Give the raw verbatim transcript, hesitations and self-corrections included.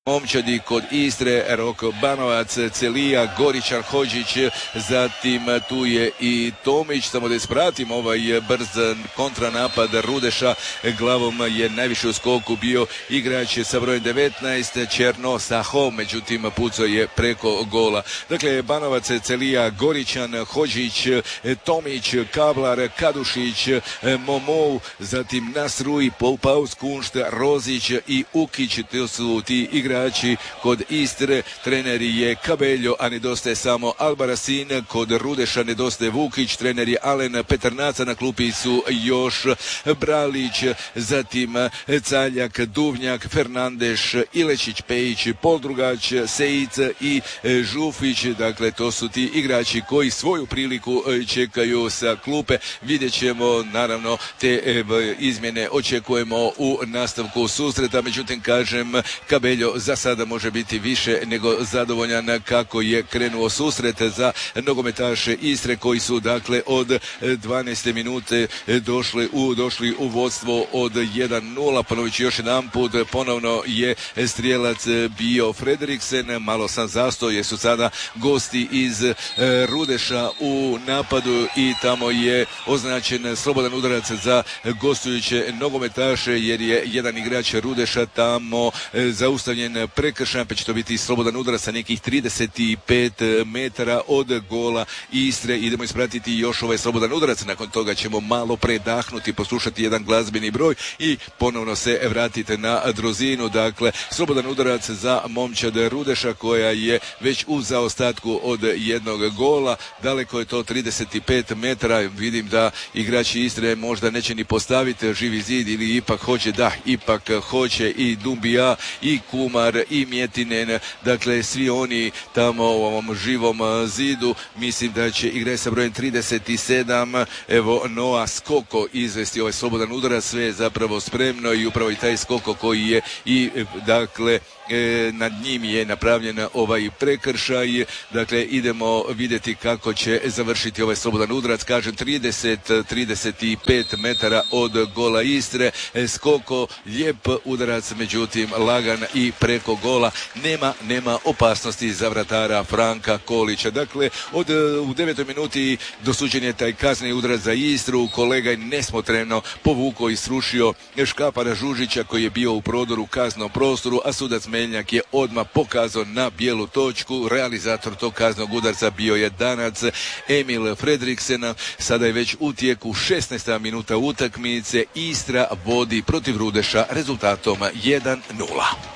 Momčadi kod Istre, Roko Banovac, Celija, Goričan, Hodžić, zatim tu je i Tomić. Samo da ispratimo ovaj brz kontranapad Rudeša, glavom je najviše u skoku bio igrač sa brojem devetnaest, Černo Saho, međutim pucao je preko gola. Dakle, Banovac, Celija, Goričan, Hodžić, Tomić, Kablar, Kadušić, Momou, zatim Nasruj, Paus, Kunšt, Rozić i Ukić, to su ti igrači kod Istre. Treneri je Kabeljo, a nedostaje samo Albarasin. Kod Rudeša nedostaje Vukić, trener je Alen Petarnaca, na klupi su još Bralić, zatim Caljak, Duvnjak, Fernandeš, Ilečić, Pejić, Poldrugać, Sejic i Žufić. Dakle, to su ti igrači koji svoju priliku čekaju sa klupe. Vidjet ćemo, naravno, te izmjene očekujemo u nastavku susreta. Međutim, kažem, Kabeljo za sada može biti više nego zadovoljan kako je krenuo susret za nogometaše Istre, koji su dakle od dvanaeste minute došli u, došli u vodstvo od jedan nula. Ponovit ću još jedan put, ponovno je strijelac bio Frederiksen. Malo sam zastao jer su sada gosti iz Rudeša u napadu i tamo je označen slobodan udarac za gostujuće nogometaše jer je jedan igrač Rudeša tamo zaustavljen prekršajan, pa će to biti slobodan udarac sa nekih trideset pet metara od gola Istre. Idemo ispratiti još ovaj slobodan udarac, nakon toga ćemo malo predahnuti, poslušati jedan glazbeni broj i ponovno se vratite na drozinu. Dakle, slobodan udarac za momčad Rudeša koja je već u zaostatku od jednog gola. Daleko je to trideset pet metara. Vidim da igrači Istre možda neće ni postaviti živi zid ili ipak hoće, da, ipak hoće i Dumbija i Kumar i Mjetinen, dakle svi oni tamo u ovom živom zidu. Mislim da će igrati sa brojem trideset sedam, evo Noa Skoko izvesti ovaj slobodan udarac. Sve je zapravo spremno i upravo i taj Skoko koji je i dakle E, nad njim je napravljen ovaj prekršaj. Dakle, idemo vidjeti kako će završiti ovaj slobodan udarac. Kažem, trideset do trideset pet metara od gola Istre. E, Skoko, lijep udarac, međutim lagan i preko gola. Nema, nema opasnosti za vratara Franka Kolića. Dakle, od, u devetoj minuti dosuđen je taj kazneni udarac za Istru. Kolega je nesmotreno povukao i srušio Škapara Žužića koji je bio u prodoru kaznom prostoru, a sudac Meljnjak je odmah pokazao na bijelu točku. Realizator tog kaznog udarca bio je Danac Emil Fredriksena. Sada je već u tijeku šesnaesta minuta utakmice. Istra vodi protiv Rudeša rezultatom jedan nula.